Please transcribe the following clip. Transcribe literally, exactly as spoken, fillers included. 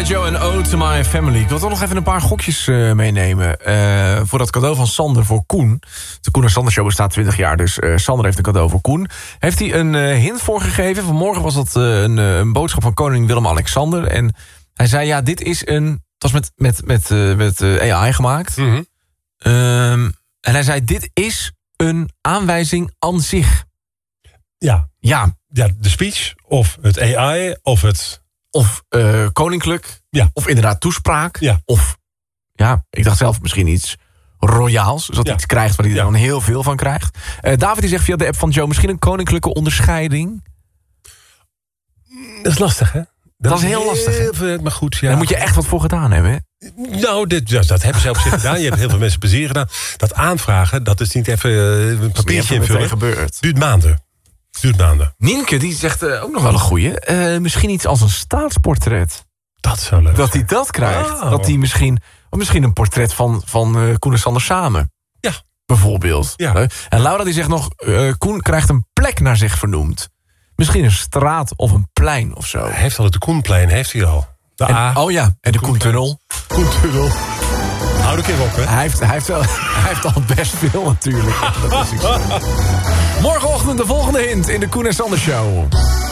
G I. Joe en Ode to My Family. Ik wil toch nog even een paar gokjes uh, meenemen. Uh, voor dat cadeau van Sander voor Koen. De Koen en Sander Show bestaat twintig jaar, dus uh, Sander heeft een cadeau voor Koen. Heeft hij een uh, hint voorgegeven. Vanmorgen was dat uh, een, uh, een boodschap van koning Willem-Alexander. En hij zei, ja, dit is een... Het was met, met, met, uh, met uh, A I gemaakt. Mm-hmm. Um, en hij zei, dit is een aanwijzing aan zich. Ja. Ja. Ja, de speech, of het A I, of het... Of uh, koninklijk, ja. Of inderdaad toespraak. Ja. Of, ja, ik dacht zelf misschien iets royaals. Dus dat hij ja. iets krijgt waar hij ja. dan heel veel van krijgt. Uh, David die zegt via de app van Joe, misschien een koninklijke onderscheiding. Dat is lastig, hè? Dat, dat is heel lastig, hè? Veel, maar goed, ja. Daar moet je echt wat voor gedaan hebben, hè? Nou, dit, ja, dat hebben ze op zich gedaan. Je hebt heel veel mensen plezier gedaan. Dat aanvragen, dat is niet even uh, een papiertje invullen. Gebeurd. Duurt maanden. Duurt maanden. Nienke, die zegt uh, ook nog wel een goeie. Uh, misschien iets als een staatsportret. Dat zou leuk Dat zijn. hij dat krijgt. Oh. Dat hij misschien... Of misschien een portret van, van uh, Koen en Sander samen. Ja. Bijvoorbeeld. Ja. En Laura die zegt nog... Uh, Koen krijgt een plek naar zich vernoemd. Misschien een straat of een plein of zo. Hij heeft al het Koenplein, heeft hij al. De en, A. Oh ja, en de, de Koentunnel. Koentunnel. Hou de keer op, hè? Hij heeft, hij, heeft wel, hij heeft al best veel natuurlijk. Dat is Morgenochtend de volgende hint in de Koen en Sander Show.